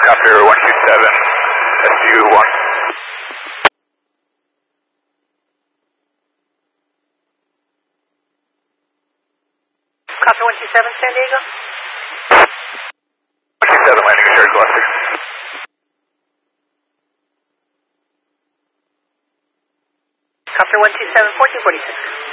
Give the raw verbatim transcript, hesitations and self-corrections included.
Copter one two seven, S U one. Copter one two seven, San Diego. one two seven, landing at Shared Cluster. Copter one two seven, fourteen forty-six.